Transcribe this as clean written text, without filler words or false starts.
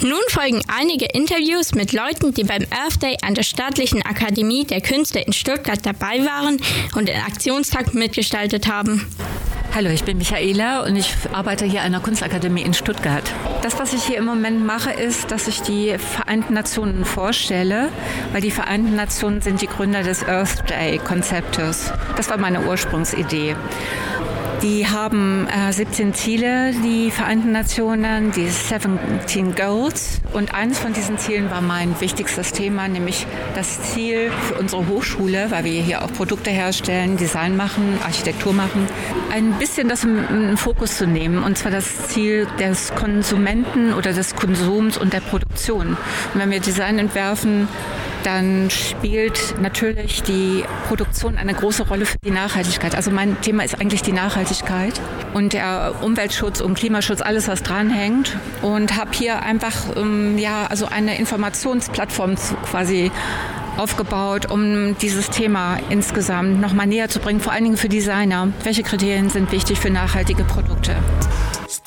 Nun folgen einige Interviews mit Leuten, die beim Earth Day an der Staatlichen Akademie der Künste in Stuttgart dabei waren und den Aktionstag mitgestaltet haben. Hallo, ich bin Michaela und ich arbeite hier an der Kunstakademie in Stuttgart. Das, was ich hier im Moment mache, ist, dass ich die Vereinten Nationen vorstelle, weil die Vereinten Nationen sind die Gründer des Earth Day-Konzeptes. Das war meine Ursprungsidee. Die haben 17 Ziele, die Vereinten Nationen, die 17 Goals. Und eines von diesen Zielen war mein wichtigstes Thema, nämlich das Ziel für unsere Hochschule, weil wir hier auch Produkte herstellen, Design machen, Architektur machen, ein bisschen das im Fokus zu nehmen. Und zwar das Ziel des Konsumenten oder des Konsums und der Produktion. Und wenn wir Design entwerfen, dann spielt natürlich die Produktion eine große Rolle für die Nachhaltigkeit. Also mein Thema ist eigentlich die Nachhaltigkeit und der Umweltschutz und Klimaschutz, alles was dranhängt. Und habe hier einfach also eine Informationsplattform quasi aufgebaut, um dieses Thema insgesamt noch mal näher zu bringen, vor allen Dingen für Designer. Welche Kriterien sind wichtig für nachhaltige Produkte?